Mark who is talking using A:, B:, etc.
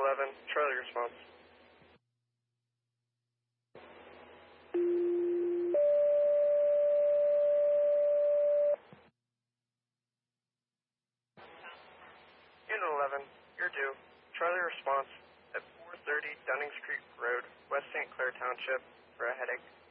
A: 11, Charlie response. Unit 11, you're due. Charlie response at 430 Dunnings Creek Road, West St. Clair Township, for a headache.